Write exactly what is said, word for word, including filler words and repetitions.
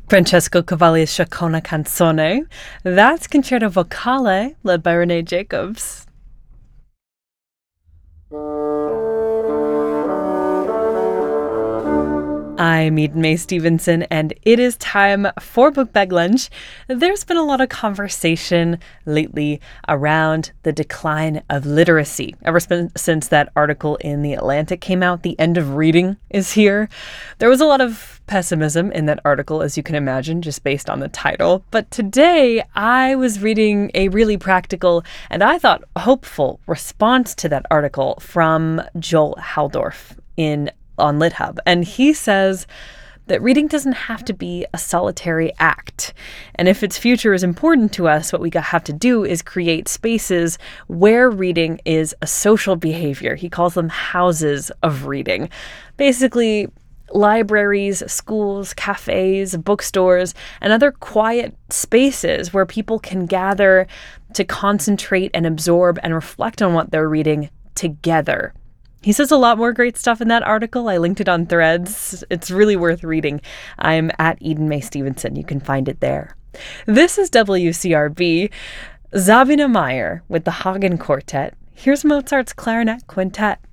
Francesco Cavalli's Sciacquona Canzone. That's Concerto Vocale, led by Renee Jacobs. I'm Eden Mae Stevenson, and it is time for Book Bag Lunch. There's been a lot of conversation lately around the decline of literacy. Ever since that article in The Atlantic came out, The End of Reading is here. There was a lot of pessimism in that article, as you can imagine, just based on the title. But today, I was reading a really practical and I thought hopeful response to that article from Joel Halldorf in on LitHub. And he says that reading doesn't have to be a solitary act. And if its future is important to us, what we have to do is create spaces where reading is a social behavior. He calls them houses of reading. Basically, libraries, schools, cafes, bookstores, and other quiet spaces where people can gather to concentrate and absorb and reflect on what they're reading together. He says a lot more great stuff in that article. I linked it on Threads. It's really worth reading. I'm at Eden Mae Stevenson. You can find it there. This is W C R B. Sabine Meyer with the Hagen Quartet. Here's Mozart's Clarinet Quintet.